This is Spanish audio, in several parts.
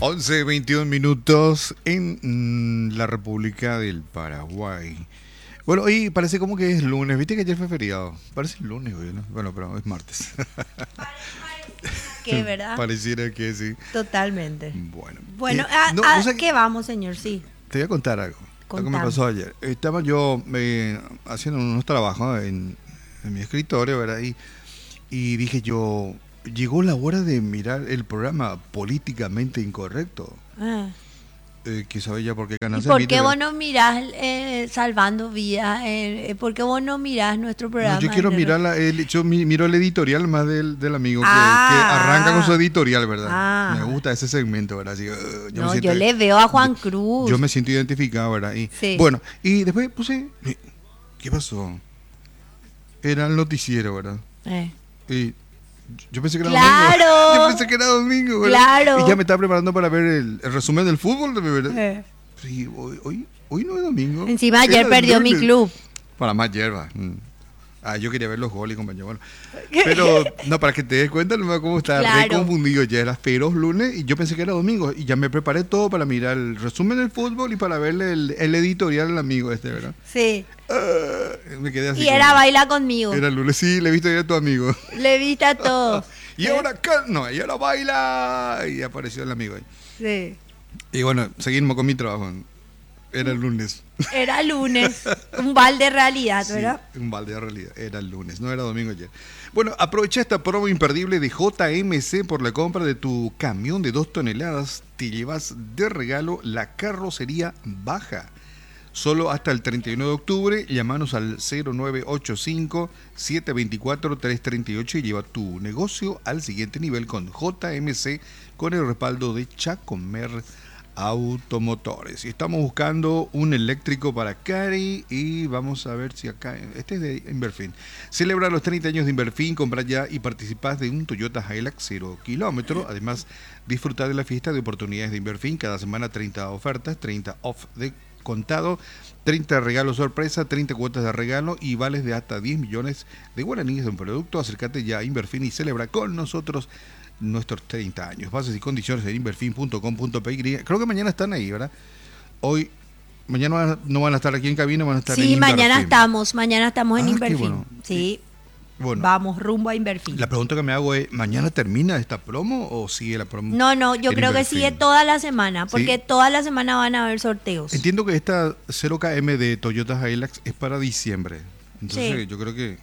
11:21 minutos en la República del Paraguay. Bueno, hoy parece como que es lunes. Viste que ayer fue feriado. Parece lunes hoy, ¿no? Bueno, pero es martes. ¿Qué, verdad? Pareciera que sí. Totalmente. Bueno. Bueno, no, ¿qué vamos, señor? Sí. Te voy a contar algo. Lo que me Contame. pasó ayer. Estaba yo haciendo unos trabajos en mi escritorio, ¿verdad? Y dije yo, llegó la hora de mirar el programa Políticamente Incorrecto. Ah. Que sabe ya por qué canal ¿Y se por emite, qué vos ¿verdad? no mirás Salvando Vidas? ¿Por qué vos no mirás nuestro programa? No, yo quiero mirar yo miro el editorial más del amigo que Ah. arranca con su editorial, ¿verdad? Ah. Me gusta ese segmento, ¿verdad? Así, No, me siento, yo le veo a Juan Cruz. yo me siento identificado, ¿verdad? Y, Sí. bueno, y después puse, ¿qué pasó? Era el noticiero, ¿verdad? Y yo pensé que era ¡Claro! domingo. Yo pensé que era domingo, ¿verdad? ¡Claro! Y ya me estaba preparando para ver el resumen del fútbol, ¿verdad? Eh. Sí, hoy no es domingo. Encima ayer Era perdió mi lunes. club. Para más hierba. Yo quería ver los goles, compañero. Bueno, pero, no, para que te des cuenta, no cómo está Claro. re confundido. Ya era feroz lunes y yo pensé que era domingo. Y ya me preparé todo para mirar el resumen del fútbol y para verle el editorial al amigo ¿verdad? Sí. Me quedé así. Y era Baila Conmigo. Era el lunes, sí, le he visto ya a tu amigo. Le viste a todos. Y ahora, y ahora baila. Y apareció el amigo ahí. Sí. Y bueno, seguimos con mi trabajo. Era el lunes. Era lunes. Un balde de realidad, Sí, ¿verdad? un balde de realidad. Era el lunes, no era domingo ayer. Bueno, aprovecha esta promo imperdible de JMC por la compra de tu camión de 2 toneladas. Te llevas de regalo la carrocería baja. Solo hasta el 31 de octubre, llámanos al 0985-724-338 y lleva tu negocio al siguiente nivel con JMC, con el respaldo de Chacomer Automotores. Y estamos buscando un eléctrico para Cari y vamos a ver si acá, este es de Inverfin. Celebra los 30 años de Inverfin, compra ya y participás de un Toyota Hilux 0 kilómetro. Además, disfruta de la fiesta de oportunidades de Inverfin. Cada semana 30 ofertas, 30 off de contado, 30 regalos sorpresa, 30 cuotas de regalo y vales de hasta 10 millones de guaraníes de un producto. Acércate ya a Inverfin y celebra con nosotros nuestros 30 años. Bases y condiciones en inverfin.com.py. Creo que mañana están ahí, ¿verdad? Mañana no van a estar aquí en cabina, van a estar en Sí, mañana Inverfin. estamos en qué Inverfin. bueno. Sí, Bueno, vamos rumbo a Inverfin. la pregunta que me hago es, ¿mañana termina esta promo o sigue la promo? No, yo en creo que Inverfin? sigue toda la semana, porque ¿Sí? toda la semana van a haber sorteos. Entiendo que esta 0KM de Toyota Hilux es para diciembre. Entonces Sí. yo creo que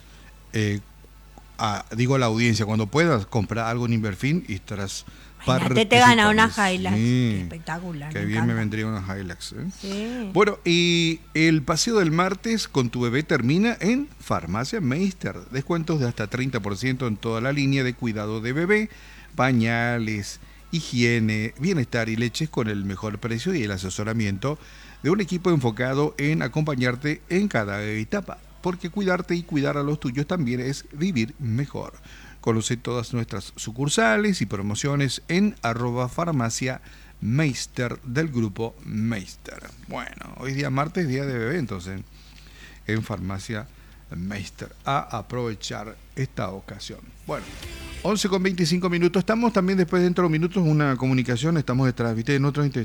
digo a la audiencia, cuando puedas comprar algo en Inverfin y estarás Imagínate, te gana una participando. Hilux. Sí, Qué espectacular. qué me bien me encanta. vendría una Hilux. Sí. Bueno, y el paseo del martes con tu bebé termina en Farmacia Meister. Descuentos de hasta 30% en toda la línea de cuidado de bebé, pañales, higiene, bienestar y leches con el mejor precio y el asesoramiento de un equipo enfocado en acompañarte en cada etapa. Porque cuidarte y cuidar a los tuyos también es vivir mejor. Conoce todas nuestras sucursales y promociones en @farmacia Meister del grupo Meister. Bueno, hoy día martes, día de bebé, entonces en Farmacia Meister. A aprovechar esta ocasión. Bueno, 11:25 minutos. Estamos también después dentro de minutos una comunicación. Estamos detrás, ¿viste? En otros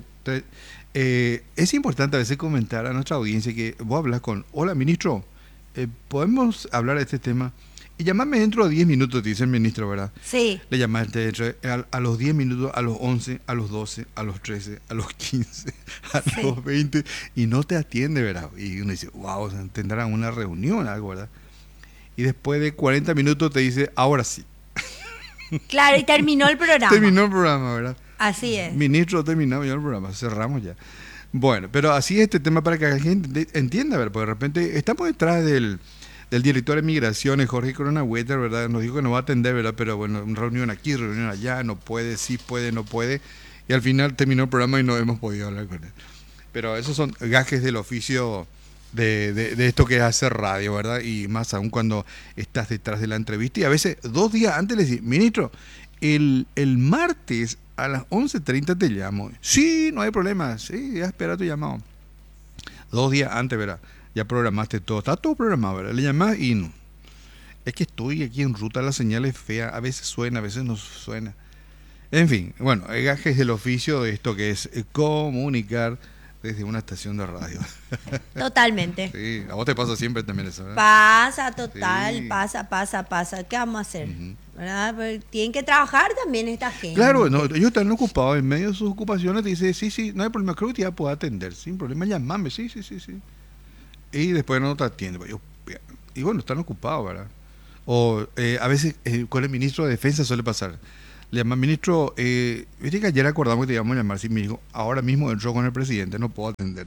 es importante a veces comentar a nuestra audiencia que vos hablas con, hola ministro, ¿podemos hablar de este tema? Y llamarme dentro de 10 minutos, te dice el ministro, ¿verdad? Sí. Le llamaste a los 10 minutos, a los 11, a los 12, a los 13, a los 15, a Sí. los 20, y no te atiende, ¿verdad? Y uno dice, wow, o sea, tendrán una reunión, algo, ¿verdad? Y después de 40 minutos te dice, ahora sí. Claro, y terminó el programa. Terminó el programa, ¿verdad? Así es. Ministro, terminamos ya el programa, cerramos ya. Bueno, pero así es este tema para que la gente entienda, ¿verdad? Porque de repente estamos detrás del director de Migraciones, Jorge Corona Wetter, ¿verdad? Nos dijo que nos va a atender, ¿verdad? Pero bueno, reunión aquí, reunión allá, no puede, sí puede, no puede. Y al final terminó el programa y no hemos podido hablar con él. Pero esos son gajes del oficio de esto que es hacer radio, ¿verdad? Y más aún cuando estás detrás de la entrevista. Y a veces 2 días antes le decís, ministro, el martes a las 11:30 te llamo. Sí, no hay problema. Sí, ya espera tu llamado. 2 días antes, ¿verdad? Ya programaste todo. Está todo programado, ¿verdad? Le llamás y no. Es que estoy aquí en ruta, la señal es fea. A veces suena, a veces no suena. En fin, bueno, hay gajes del oficio de esto que es comunicar desde una estación de radio. Totalmente. Sí, a vos te pasa siempre también eso, ¿verdad? Pasa, total, Sí. pasa. ¿Qué vamos a hacer? Ujú. ¿Verdad? Pero tienen que trabajar también esta gente. Claro, no, ellos están ocupados en medio de sus ocupaciones, te dice, sí, no hay problema, creo que te ya puedo atender, sin problema, llamame, sí. Y después no te atiende. Y bueno, están ocupados, ¿verdad? O a veces con el ministro de Defensa suele pasar. Le llama ministro, viste que ayer acordamos que te íbamos a llamar, sí, me dijo, ahora mismo entro con el presidente, no puedo atender.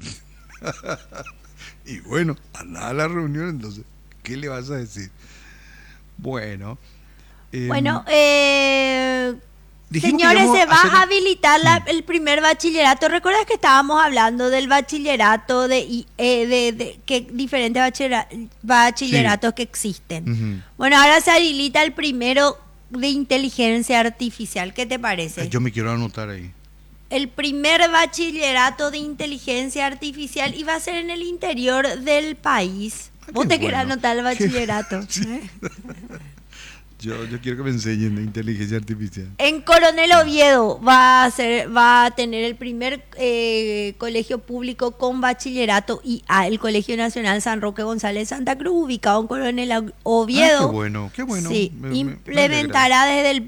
Y bueno, anda a la reunión, entonces, ¿qué le vas a decir? Bueno, Bueno, dijimos que señores, íbamos se a va hacer- a habilitar el primer bachillerato. ¿Recuerdas que estábamos hablando del bachillerato, de que diferentes bachilleratos que existen? Ujú. Bueno, ahora se habilita el primero de inteligencia artificial. ¿Qué te parece? Yo me quiero anotar ahí. El primer bachillerato de inteligencia artificial iba a ser en el interior del país. Vos qué te querés bueno. anotar el bachillerato. Yo quiero que me enseñen de inteligencia artificial. En Coronel Oviedo va a tener el primer colegio público con bachillerato IA, el Colegio Nacional San Roque González Santa Cruz, ubicado en Coronel Oviedo. Qué bueno. Sí, Me implementará desde el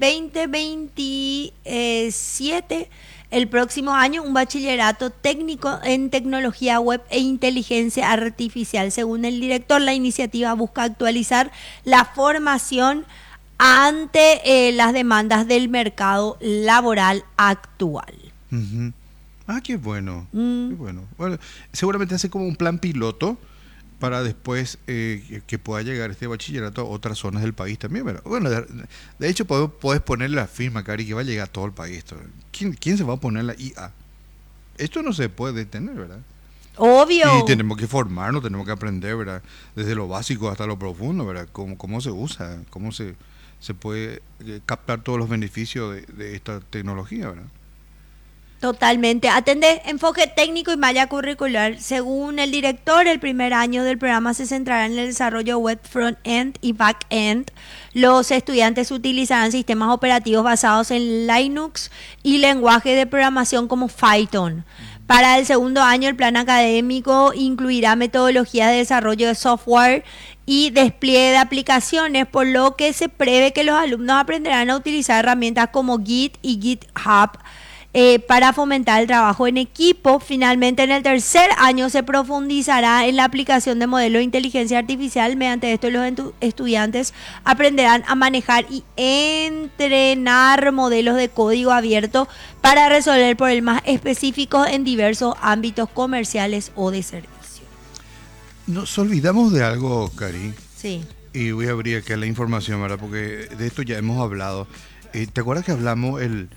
2027, el próximo año, un bachillerato técnico en tecnología web e inteligencia artificial. Según el director, la iniciativa busca actualizar la formación ante las demandas del mercado laboral actual. Ujú. Qué bueno. Mm. Qué bueno. Bueno, seguramente hace como un plan piloto para después que pueda llegar este bachillerato a otras zonas del país también. Pero, bueno, de hecho, podés poner la firma, Cari, que va a llegar a todo el país. ¿Quién se va a poner la IA? Esto no se puede detener, ¿verdad? Obvio. Y tenemos que formarnos, tenemos que aprender, ¿verdad? Desde lo básico hasta lo profundo, ¿verdad? Cómo se usa, cómo se puede captar todos los beneficios de esta tecnología, ¿verdad? Totalmente. Atende enfoque técnico y malla curricular. Según el director, el primer año del programa se centrará en el desarrollo web front-end y back-end. Los estudiantes utilizarán sistemas operativos basados en Linux y lenguaje de programación como Python. Para el segundo año, el plan académico incluirá metodologías de desarrollo de software y despliegue de aplicaciones, por lo que se prevé que los alumnos aprenderán a utilizar herramientas como Git y GitHub para fomentar el trabajo en equipo. Finalmente, en el tercer año se profundizará en la aplicación de modelos de inteligencia artificial. Mediante esto, los estudiantes aprenderán a manejar y entrenar modelos de código abierto para resolver problemas específicos en diversos ámbitos comerciales o de servicio. Nos olvidamos de algo, Cari, Sí. y voy a abrir acá la información, ¿verdad? Porque de esto ya hemos hablado. ¿Te acuerdas que hablamos el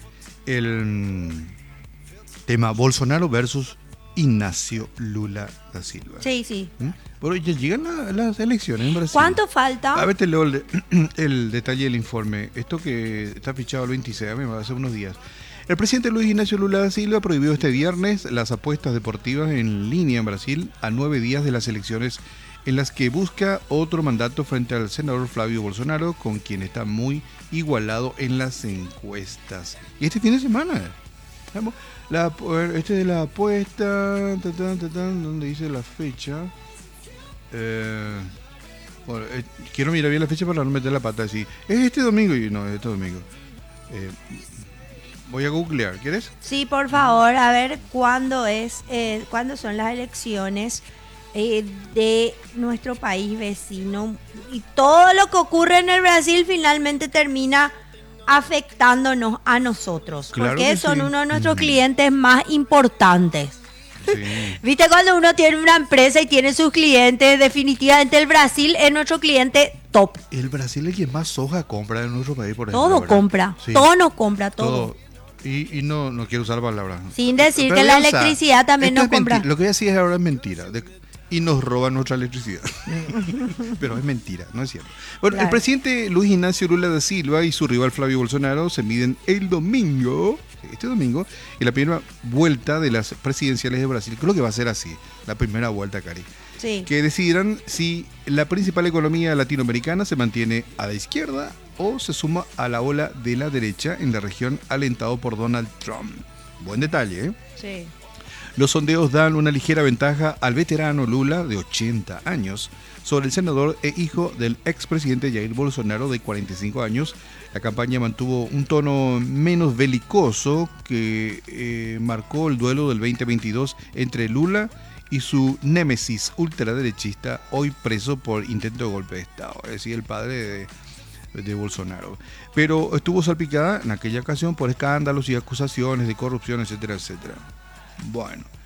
tema Bolsonaro versus Ignacio Lula da Silva? Sí. ¿Mm? Bueno, ya llegan las elecciones en Brasil. ¿Cuánto falta? A ver, te leo el detalle del informe. Esto que está fichado el 26, hace unos días. El presidente Luis Ignacio Lula da Silva prohibió este viernes las apuestas deportivas en línea en Brasil a 9 días de las elecciones en las que busca otro mandato frente al senador Flavio Bolsonaro, con quien está muy igualado en las encuestas. Y este fin de semana, este de la apuesta, donde dice la fecha. Bueno, quiero mirar bien la fecha para no meter la pata así. Es este domingo y no, es este domingo. Voy a googlear, ¿quieres? Sí, por favor, a ver cuándo son las elecciones de nuestro país vecino. Y todo lo que ocurre en el Brasil finalmente termina afectándonos a nosotros, Claro porque que son sí. uno de nuestros clientes más importantes. Sí. ¿Viste? Cuando uno tiene una empresa y tiene sus clientes, definitivamente el Brasil es nuestro cliente top. El Brasil es el que más soja compra en nuestro país, por ejemplo. Todo ¿verdad? compra, Sí. todo nos compra, todo. Y no quiero usar palabras. Sin decir Pero que voy la a usar. electricidad también Esto nos es mentira. compra. Lo que voy a decir ahora es mentira. Y nos roban nuestra electricidad. Pero es mentira, no es cierto. Bueno, Claro. el presidente Luis Ignacio Lula da Silva y su rival Flavio Bolsonaro se miden este domingo, en la primera vuelta de las presidenciales de Brasil. Creo que va a ser así, la primera vuelta, Cari. Sí. Que decidirán si la principal economía latinoamericana se mantiene a la izquierda o se suma a la ola de la derecha en la región alentado por Donald Trump. Buen detalle, ¿eh? Sí. Los sondeos dan una ligera ventaja al veterano Lula, de 80 años, sobre el senador e hijo del expresidente Jair Bolsonaro, de 45 años. La campaña mantuvo un tono menos belicoso que marcó el duelo del 2022 entre Lula y su némesis ultraderechista, hoy preso por intento de golpe de Estado, es decir, el padre de Bolsonaro. Pero estuvo salpicada en aquella ocasión por escándalos y acusaciones de corrupción, etcétera, etcétera. Bueno,